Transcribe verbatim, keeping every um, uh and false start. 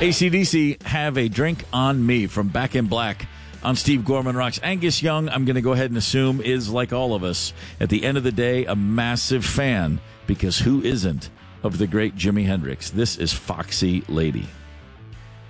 A C D C, Have a Drink on Me from Back in Black on Steve Gorman Rocks. Angus Young, I'm going to go ahead and assume, is, like all of us, at the end of the day, a massive fan, because who isn't, of the great Jimi Hendrix? This is Foxy Lady.